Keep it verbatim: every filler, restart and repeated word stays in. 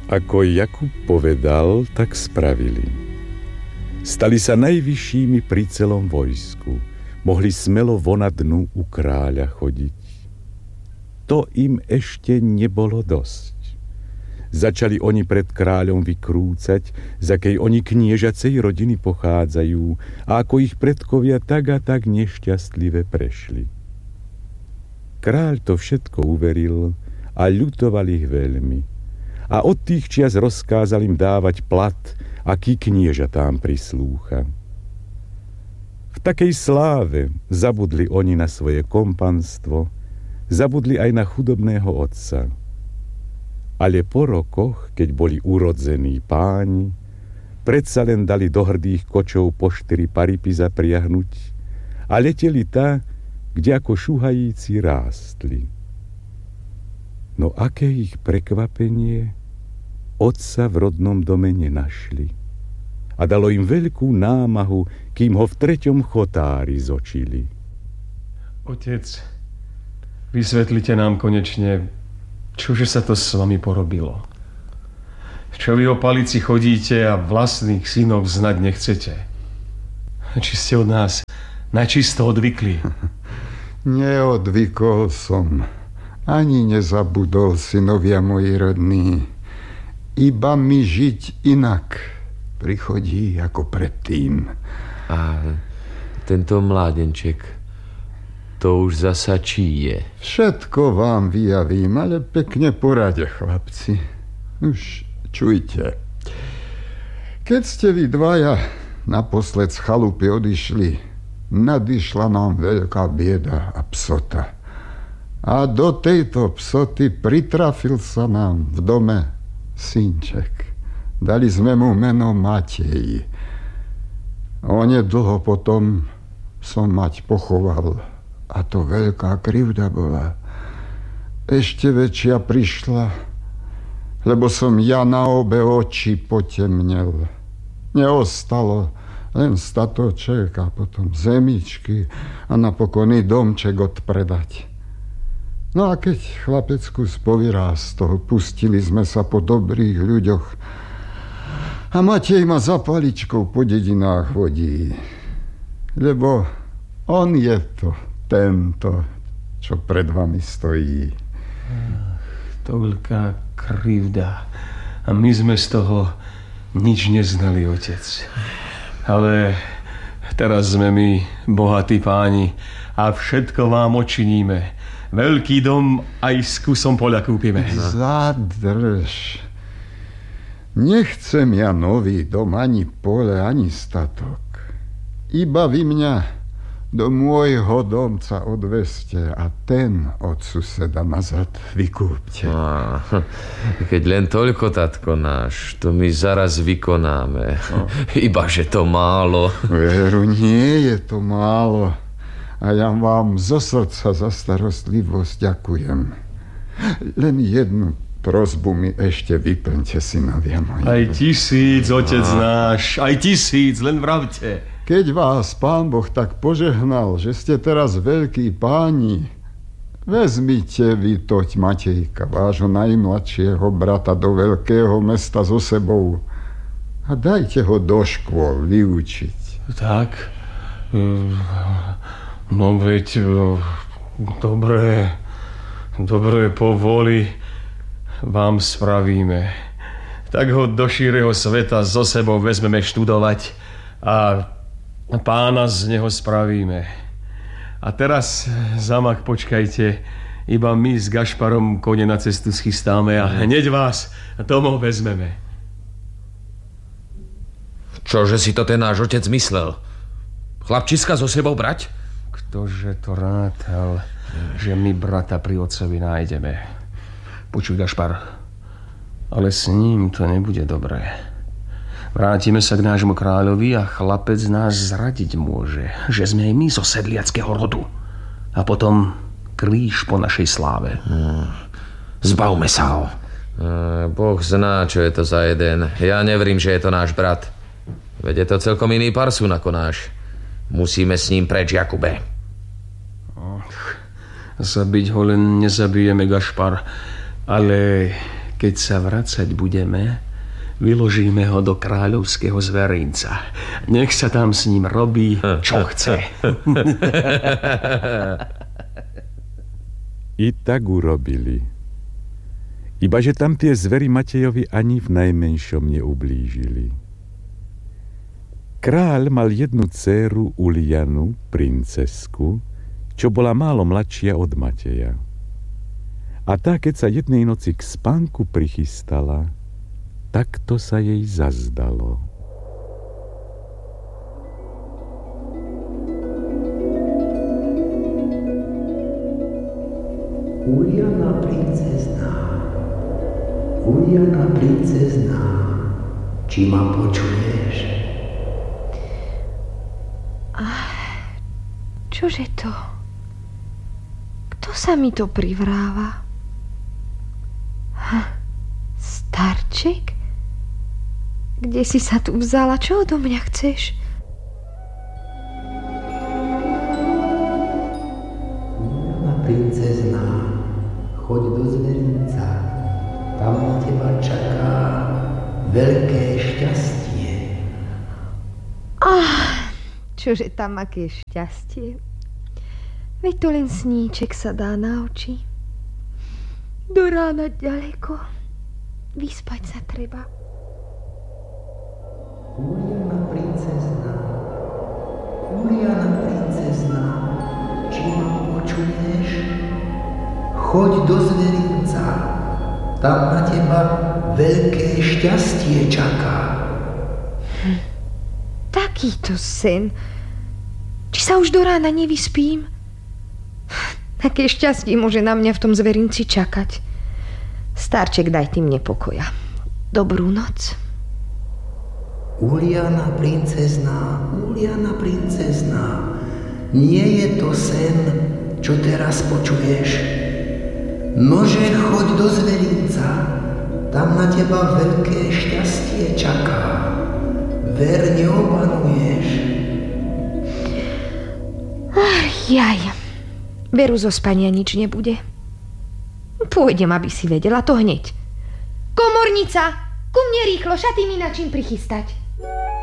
Ako Jakub povedal, tak spravili. Stali sa najvyššími pri celom vojsku. Mohli smelo vonadnú u kráľa chodiť. To im ešte nebolo dosť. Začali oni pred kráľom vykrúcať, z akej oni kniežacej rodiny pochádzajú a ako ich predkovia tak a tak nešťastlive prešli. Kráľ to všetko uveril a ľutoval ich veľmi. A od tých čias rozkázal im dávať plat, aký kniežatám prislúcha. V takej sláve zabudli oni na svoje kompanstvo, zabudli aj na chudobného otca. Ale po rokoch, keď boli urodzení páni, predsa len dali do hrdých kočov po štyri paripy zapriahnuť a leteli tá, kde ako šuhajíci rástli. No aké ich prekvapenie, otca v rodnom dome nenašli. A dalo im veľkú námahu, kým ho v treťom chotári zočili. Otec, vysvetlite nám konečne, čože sa to s vami porobilo. Čo vy o palici chodíte a vlastných synov znať nechcete? Či ste od nás načisto odvykli? Neodvykol som. Ani nezabudol, synovia moji rodní. Iba mi žiť inak prichodí ako predtým. A tento mládenček, to už zasa čí je? Všetko vám vyjavím, ale pekne porade, chlapci. Už čujte. Keď ste vy dvaja naposled z chalupy odišli, nadišla nám veľká bieda a psota. A do tejto psoty pritrafil sa nám v dome synček. Dali sme mu meno Matej. Onedlho potom som mať pochoval a to veľká krivda bola. Ešte väčšia prišla, lebo som ja na obe oči potemnel. Neostalo len statoček a potom zemičky a napokon i domček odpredať. No a keď chlapecku spovirá z toho, pustili sme sa po dobrých ľuďoch a Matej ma za paličkou po dedinách vodí, lebo on je to, tento, čo pred vami stojí. Ach, toľká krivda a my sme z toho nič neznali, otec. Ale teraz sme my bohatí páni a všetko vám odčiníme. Veľký dom aj s kusom poľa kúpime. Zadrž. Nechcem ja nový dom, ani pole, ani statok. Iba vy mňa do môjho domca odveste a ten od suseda nazad vykúpte. Á, keď len toľko, tatko náš, to my zaraz vykonáme. No. Ibaže to málo. Veru, nie je to málo. A ja vám zo srdca za starostlivosť ďakujem. Len jednu prosbu mi ešte vyplňte, synovia moji. Aj tisíc, otec no. náš, aj tisíc, len vravte. Keď vás Pán Boh tak požehnal, že ste teraz veľkí páni, vezmite vy toť Matejka, vášho najmladšieho brata, do veľkého mesta so sebou a dajte ho do škôl vyučiť. Tak... Uh... No veď, dobre, dobre povoli vám spravíme. Tak ho do šíreho sveta so sebou vezmeme študovať a pána z neho spravíme. A teraz, Zamak, počkajte, iba my s Gašparom kone na cestu schystáme a hneď vás domov vezmeme. Čože si to ten náš otec myslel? Chlapčiska so sebou brať? Ktože to rátal, že my brata pri otcovi nájdeme. Počuj, Gašpar, ale s ním to nebude dobré. Vrátime sa k nášmu kráľovi a chlapec nás zradiť môže, že sme aj my zo sedliackého rodu. A potom kríž po našej sláve. Hmm. Zbavme sa ho. Boh zná, čo je to za jeden. Ja neverím, že je to náš brat. Veď je to celkom iný parsun ako náš. Musíme s ním preč, Jakube. Och, zabiť ho len nezabijeme, Gašpar. Ale Keď sa vracať budeme, vyložíme ho do kráľovského zverinca. Nech sa tam s ním robí, čo chce. I tak urobili. Ibaže tam tie zvery Matejovi ani v najmenšom neublížili. Kráľ mal jednu dcéru Ulianu, princesku, čo bola málo mladšia od Mateja. A tá, keď sa jednej noci k spánku prichystala, takto sa jej zazdalo. Uliana princezná, Uliana princezná, či ma počuješ? Ach, čože to? Kto sa mi to privráva? Ha, starček? Kde si sa tu vzala? Čo odo mňa chceš? Uliana princezná, choď do zverinca. Tam na teba čaká veľké šťastie. Ah, čože tam aké šťastie. Veď to len sníček sa dá na oči. Do rána ďaleko. Vyspať sa treba. Uliana princezná, Uliana princezná, či ma počuješ? Choď do zverinca, tam na teba veľké šťastie čaká. Hm, takýto sen. Či sa už do rána nevyspím? Aké šťastie môže na mňa v tom zverinci čakať? Starček, daj ty mne pokoja. Dobrú noc. Uliana princezná, Uliana princezná, nie je to sen, čo teraz počuješ. Nože, choď do zverinca, tam na teba veľké šťastie čaká. Ver, neopanuješ. Ach, jaj, veru zo spania nič nebude. Pôjdem, aby si vedela to hneď. Komornica, ku mne rýchlo, šaty mi na čím prichystať.